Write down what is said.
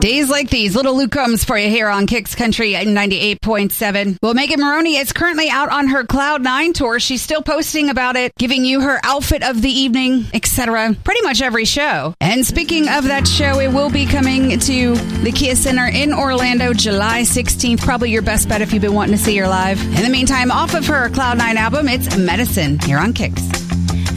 Days like these, Little Luke Combs for you here on Kicks Country 98.7. Well, Megan Moroney is currently out on her Cloud9 tour. She's still posting about it, giving you her outfit of the evening, etc. Pretty much every show. And speaking of that show, it will be coming to the Kia Center in Orlando July 16th. Probably your best bet if you've been wanting to see her live. In the meantime, off of her Cloud9 album, it's Medicine here on Kicks.